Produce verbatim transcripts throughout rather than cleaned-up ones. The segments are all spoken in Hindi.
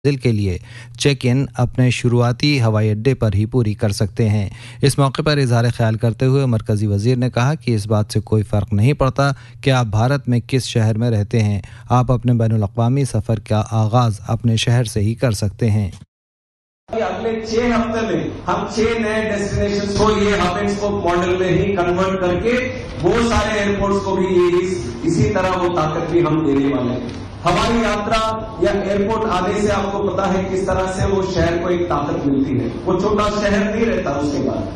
दिल के लिए चेक इन अपने शुरुआती हवाई अड्डे पर ही पूरी कर सकते हैं। इस मौके पर इजहार ख्याल करते हुए मरकज़ी वज़ीर ने कहा कि इस बात से कोई फ़र्क नहीं पड़ता कि आप भारत में किस शहर में रहते हैं, आप अपने बैनुल अक़वामी सफ़र का आगाज़ अपने शहर से ही कर सकते हैं। अगले छह हफ्ते में हम छह नए डेस्टिनेशन को ये हब एंड स्पोक मॉडल में ही कन्वर्ट करके वो सारे एयरपोर्ट्स को भी ये इस, इसी तरह वो ताकत भी हम देने वाले हैं। हमारी यात्रा या एयरपोर्ट आने से आपको पता है किस तरह से वो शहर को एक ताकत मिलती है, वो छोटा शहर नहीं रहता उसके बाद।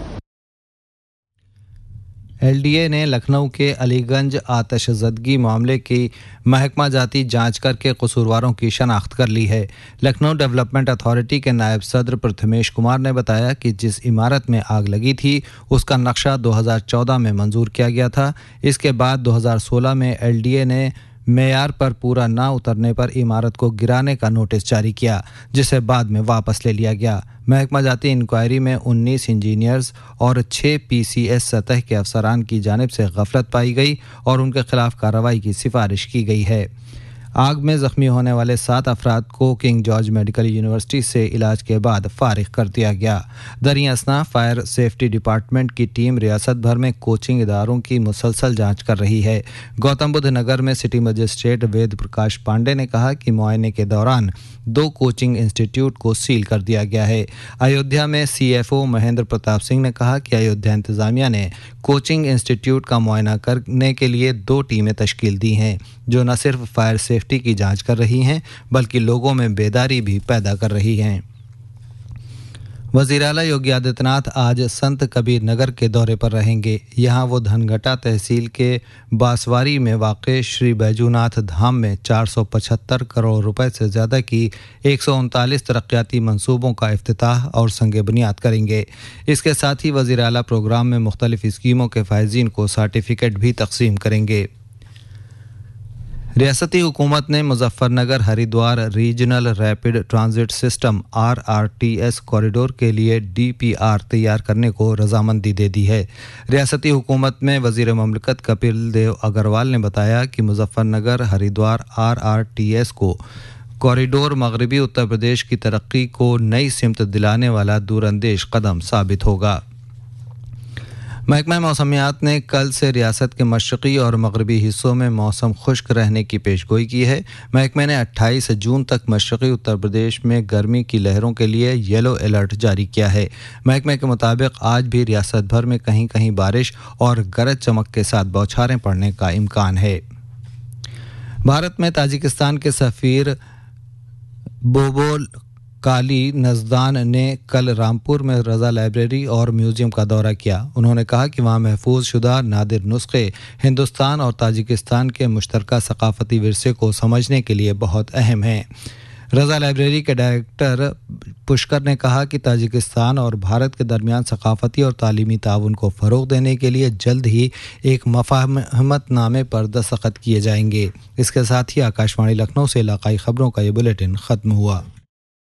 एल डी ए ने लखनऊ के अलीगंज आतशज़दगी मामले की महकमा जाती जांच करके कसूरवारों की शनाख्त कर ली है। लखनऊ डेवलपमेंट अथॉरिटी के नायब सदर प्रथमेश कुमार ने बताया कि जिस इमारत में आग लगी थी उसका नक्शा दो हज़ार चौदह में मंजूर किया गया था। इसके बाद दो हज़ार सोलह में एल डी ए ने मेयार पर पूरा ना उतरने पर इमारत को गिराने का नोटिस जारी किया, जिसे बाद में वापस ले लिया गया। महकमा जाती इंक्वायरी में उन्नीस इंजीनियर्स और छः पी सी एस सतह के अफसरान की जानिब से गफलत पाई गई और उनके खिलाफ कार्रवाई की सिफारिश की गई है। आग में ज़ख्मी होने वाले सात अफराद को किंग जॉर्ज मेडिकल यूनिवर्सिटी से इलाज के बाद फारिग कर दिया गया। दरिया असना फायर सेफ्टी डिपार्टमेंट की टीम रियासत भर में कोचिंग इदारों की मुसलसल जांच कर रही है। गौतम बुद्ध नगर में सिटी मजिस्ट्रेट वेद प्रकाश पांडे ने कहा कि मुआयने के दौरान दो कोचिंग इंस्टीट्यूट को सील कर दिया गया है। अयोध्या में C F O Mahendra Pratap Singh ने कहा कि अयोध्या इंतज़ामिया ने कोचिंग इंस्टीट्यूट का मुआयना करने के लिए दो टीमें तश्कील दी हैं, जो न सिर्फ फायर सेफ्टी की जांच कर रही हैं बल्कि लोगों में बेदारी भी पैदा कर रही हैं। वज़ीर आला योगी आदित्यनाथ आज संत कबीर नगर के दौरे पर रहेंगे। यहाँ वो धनघटा तहसील के बांसवारी में वाक़े श्री बैजूनाथ धाम में चार सौ पचहत्तर करोड़ रुपए से ज़्यादा की एक सौ उनतालीस तरक्याती मंसूबों का इफ्तिताह और संग बुनियाद करेंगे। इसके साथ ही वज़ीर आला प्रोग्राम में मुख्तलिफ स्कीमों के फ़ाइज़ीन को सर्टिफिकेट भी तकसीम करेंगे। रियासती हुकूमत ने Muzaffarnagar Haridwar regional rapid transit system are R T S corridor के लिए डी पी आर तैयार करने को रजामंदी दे दी है। रियासती हुकूमत में वज़ीर ममलकत कपिल देव अग्रवाल ने बताया कि Muzaffarnagar Haridwar are R T S को कॉरिडोर मगरबी उत्तर प्रदेश की तरक्की को नई सिमत दिलाने वाला दूरंदेश कदम साबित होगा। महकमा मौसमियात ने कल से रियासत के मशरक़ी और मगरबी हिस्सों में मौसम खुश्क रहने की पेशगोई की है। महकमे ने अट्ठाईस जून तक मशरक़ी उत्तर प्रदेश में गर्मी की लहरों के लिए येलो अलर्ट जारी किया है। महकमे के मुताबिक आज भी रियासत भर में कहीं कहीं बारिश और गरज चमक के साथ बौछारें पड़ने का इम्कान है। भारत में ताजिकिस्तान के सफ़ीर बोबोल काली नज़दान ने कल रामपुर में रज़ा लाइब्रेरी और म्यूज़ियम का दौरा किया। उन्होंने कहा कि वहाँ महफूज शुदा नादिर नुस्खे हिंदुस्तान और ताजिकिस्तान के मुश्तरका सकाफ़ती विरसे को समझने के लिए बहुत अहम हैं। रज़ा लाइब्रेरी के डायरेक्टर पुष्कर ने कहा कि ताजिकिस्तान और भारत के दरमियान सकाफ़ती और तालीमी ताउन को फ़रोग़ देने के लिए जल्द ही एक मफ़ाहमतनामे पर दस्तखत किए जाएंगे। इसके साथ ही आकाशवाणी लखनऊ से इलाक़ाई ख़बरों का ये बुलेटिन ख़त्म हुआ।